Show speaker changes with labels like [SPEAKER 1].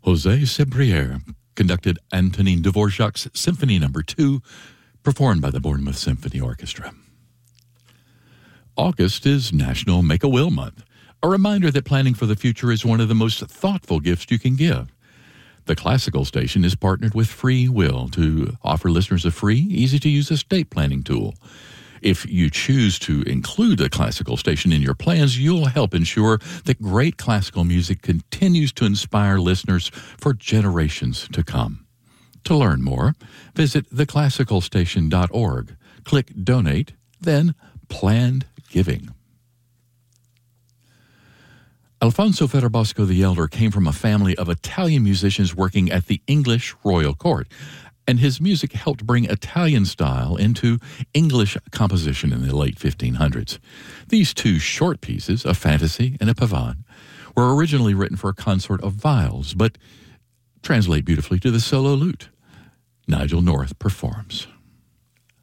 [SPEAKER 1] José Sebrier conducted Antonin Dvorak's Symphony No. 2, performed by the Bournemouth Symphony Orchestra. August is National Make-A-Will Month, a reminder that planning for the future is one of the most thoughtful gifts you can give. The Classical Station is partnered with Free Will to offer listeners a free, easy-to-use estate planning tool. If you choose to include the Classical Station in your plans, you'll help ensure that great classical music continues to inspire listeners for generations to come. To learn more, visit theclassicalstation.org, click Donate, then Planned Giving. Alfonso Ferrabosco the Elder came from a family of Italian musicians working at the English royal court, and his music helped bring Italian style into English composition in the late 1500s. These two short pieces, a fantasy and a pavane, were originally written for a consort of viols, but translate beautifully to the solo lute. Nigel North performs.